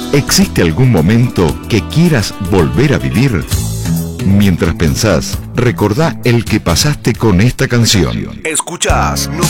¿Existe algún momento que quieras volver a vivir? Mientras pensás, recordá el que pasaste con esta canción. Escuchás